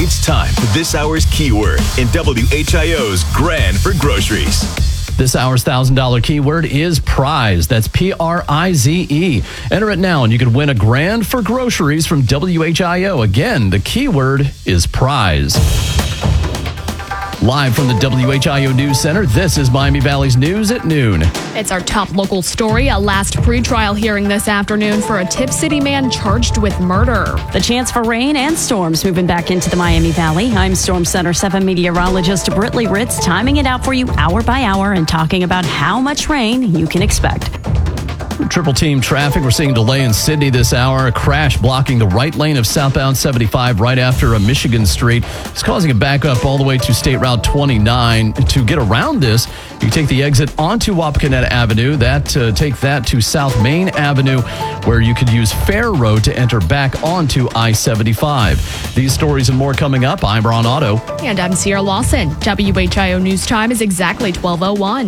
It's time for this hour's keyword in WHIO's Grand for Groceries. This hour's $1,000 keyword is prize. That's Prize. Enter it now and you can win a grand for groceries from WHIO. Again, the keyword is prize. Live from the WHIO News Center, this is Miami Valley's News at noon. It's our top local story. A last pretrial hearing this afternoon for a Tip City man charged with murder. The chance for rain and storms moving back into the Miami Valley. I'm Storm Center 7 meteorologist Britley Ritz, timing it out for you hour by hour and talking about how much rain you can expect. Triple team traffic. We're seeing a delay in Sydney this hour. A crash blocking the right lane of southbound 75 right after Michigan Street. It's causing a backup all the way to State Route 29. To get around this, you take the exit onto Wapakoneta Avenue. Take that to South Main Avenue, where you could use Fair Road to enter back onto I-75. These stories and more coming up. I'm Ron Otto. And I'm Sierra Lawson. WHIO News Time is exactly 12:01.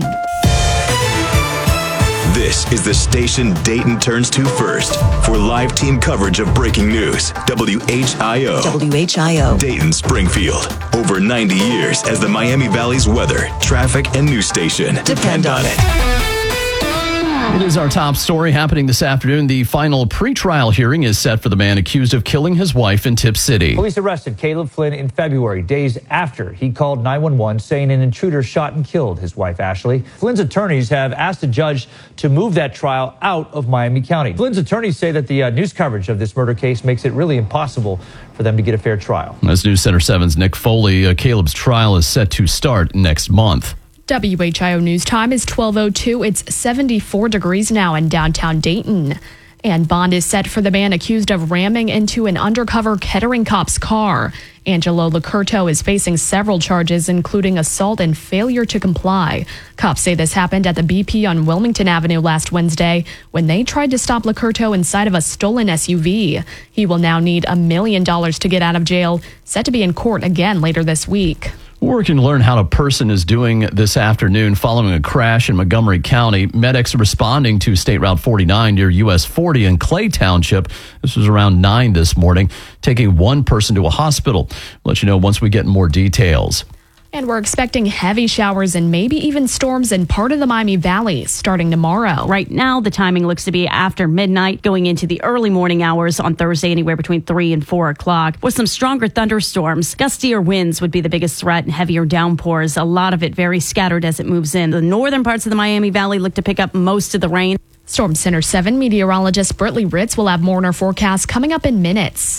This is the station Dayton turns to first for live team coverage of breaking news. WHIO. WHIO. Dayton Springfield. Over 90 years as the Miami Valley's weather, traffic, and news station. Depend on it. It is our top story happening this afternoon. The final pretrial hearing is set for the man accused of killing his wife in Tip City. Police arrested Caleb Flynn in February, days after he called 911 saying an intruder shot and killed his wife, Ashley. Flynn's attorneys have asked a judge to move that trial out of Miami County. Flynn's attorneys say that the news coverage of this murder case makes it really impossible for them to get a fair trial. As News Center 7's Nick Foley, Caleb's trial is set to start next month. WHIO News Time is 12:02. It's 74 degrees now in downtown Dayton. And bond is set for the man accused of ramming into an undercover Kettering cop's car. Angelo Licurto is facing several charges, including assault and failure to comply. Cops say this happened at the BP on Wilmington Avenue last Wednesday when they tried to stop Licurto inside of a stolen SUV. He will now need $1 million to get out of jail, set to be in court again later this week. We're working to learn how a person is doing this afternoon following a crash in Montgomery County. Medics are responding to State Route 49 near US 40 in Clay Township. This was around 9 this morning, taking one person to a hospital. We'll let you know once we get more details. And we're expecting heavy showers and maybe even storms in part of the Miami Valley starting tomorrow. Right now, the timing looks to be after midnight, going into the early morning hours on Thursday, anywhere between 3 and 4 o'clock. With some stronger thunderstorms, gustier winds would be the biggest threat and heavier downpours. A lot of it very scattered as it moves in. The northern parts of the Miami Valley look to pick up most of the rain. Storm Center 7 meteorologist Britley Ritz will have more in our forecast coming up in minutes.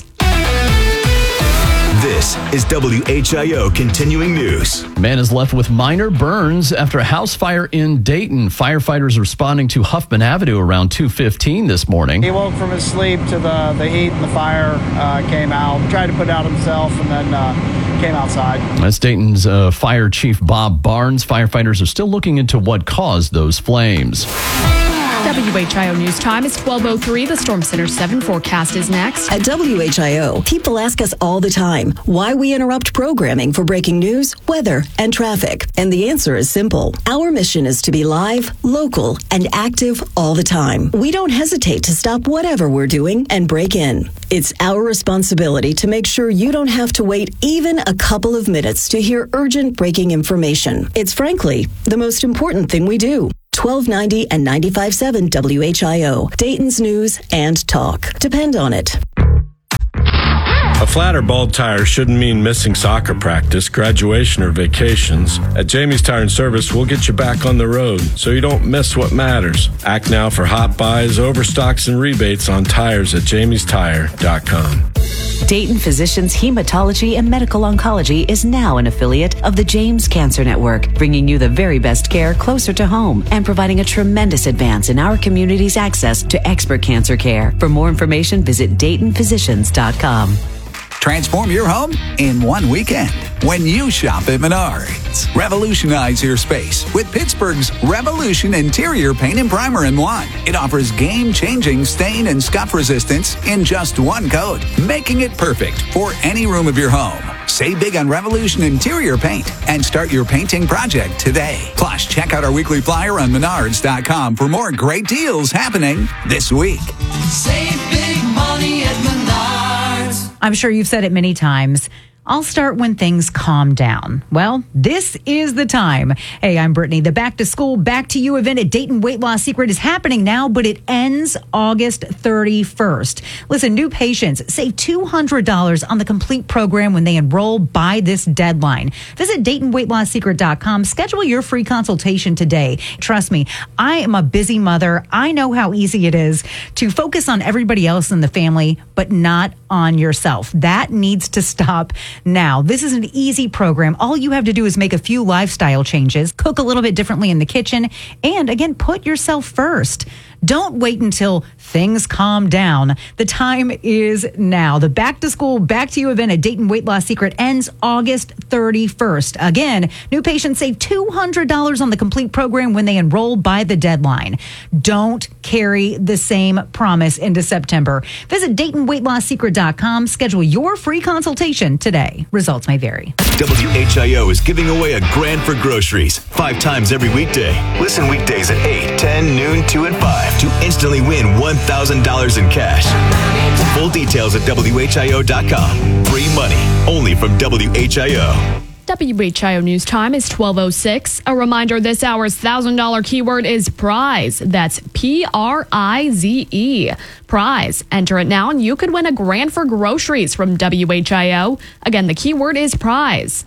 This is WHIO Continuing News. Man is left with minor burns after a house fire in Dayton. Firefighters responding to Huffman Avenue around 2:15 this morning. He woke from his sleep to the heat and the fire came out. Tried to put it out himself and then came outside. That's Dayton's Fire Chief Bob Barnes. Firefighters are still looking into what caused those flames. WHIO News Time is 12:03. The Storm Center 7 forecast is next. At WHIO, people ask us all the time why we interrupt programming for breaking news, weather, and traffic. And the answer is simple. Our mission is to be live, local, and active all the time. We don't hesitate to stop whatever we're doing and break in. It's our responsibility to make sure you don't have to wait even a couple of minutes to hear urgent breaking information. It's frankly the most important thing we do. 1290 and 95.7 WHIO, Dayton's News and Talk. Depend on it. A flat or bald tire shouldn't mean missing soccer practice, graduation, or vacations. At Jamie's Tire and Service, we'll get you back on the road so you don't miss what matters. Act now for hot buys, overstocks, and rebates on tires at jamiestire.com. Dayton Physicians Hematology and Medical Oncology is now an affiliate of the James Cancer Network, bringing you the very best care closer to home and providing a tremendous advance in our community's access to expert cancer care. For more information, visit DaytonPhysicians.com. Transform your home in one weekend when you shop at Menards. Revolutionize your space with Pittsburgh's Revolution Interior Paint and Primer in one. It offers game-changing stain and scuff resistance in just one coat, making it perfect for any room of your home. Save big on Revolution Interior Paint and start your painting project today. Plus, check out our weekly flyer on Menards.com for more great deals happening this week. Save big money at Menards. I'm sure you've said it many times. I'll start when things calm down. Well, this is the time. Hey, I'm Brittany. The Back to School, Back to You event at Dayton Weight Loss Secret is happening now, but it ends August 31st. Listen, new patients save $200 on the complete program when they enroll by this deadline. Visit DaytonWeightLossSecret.com. Schedule your free consultation today. Trust me, I am a busy mother. I know how easy it is to focus on everybody else in the family, but not on yourself. That needs to stop now. This is an easy program. All you have to do is make a few lifestyle changes, cook a little bit differently in the kitchen, and again, put yourself first. Don't wait until things calm down. The time is now. The Back to School, Back to You event at Dayton Weight Loss Secret ends August 31st. Again, new patients save $200 on the complete program when they enroll by the deadline. Don't carry the same promise into September. Visit DaytonWeightLossSecret.com. Schedule your free consultation today. Results may vary. WHIO is giving away a grand for groceries 5 times every weekday. Listen weekdays at 8, 10, noon, 2, and 5 to instantly win $1,000 in cash. Full details at WHIO.com. Free money only from WHIO. WHIO News Time is 12:06. A reminder, this hour's $1,000 keyword is prize. That's PRIZE. Prize. Enter it now and you could win a grand for groceries from WHIO. Again, the keyword is prize.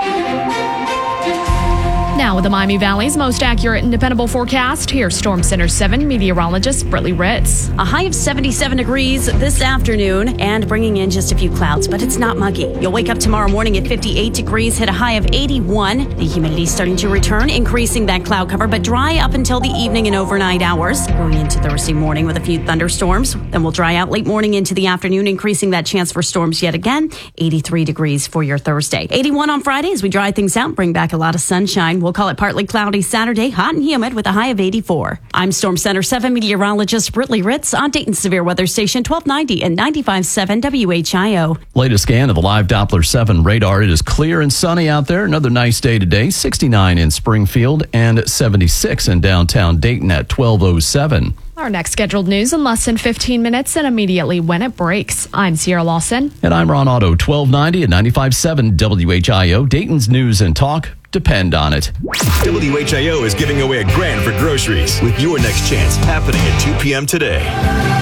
Now with the Miami Valley's most accurate and dependable forecast, here's Storm Center 7 meteorologist Brittany Ritz. A high of 77 degrees this afternoon and bringing in just a few clouds, but it's not muggy. You'll wake up tomorrow morning at 58 degrees, hit a high of 81. The humidity starting to return, increasing that cloud cover, but dry up until the evening and overnight hours. Going into Thursday morning with a few thunderstorms. Then we'll dry out late morning into the afternoon, increasing that chance for storms yet again. 83 degrees for your Thursday. 81 on Friday as we dry things out, bring back a lot of sunshine. We'll call it partly cloudy Saturday, hot and humid with a high of 84. I'm Storm Center 7 meteorologist Brittany Ritz on Dayton Severe Weather Station 1290 and 95.7 WHIO. Latest scan of the live Doppler 7 radar. It is clear and sunny out there. Another nice day today. 69 in Springfield and 76 in downtown Dayton at 12:07. Our next scheduled news in less than 15 minutes and immediately when it breaks. I'm Sierra Lawson. And I'm Ron Otto, 1290 and 95.7 WHIO. Dayton's news and talk depend on it. WHIO is giving away a grand for groceries with your next chance happening at 2 p.m. today.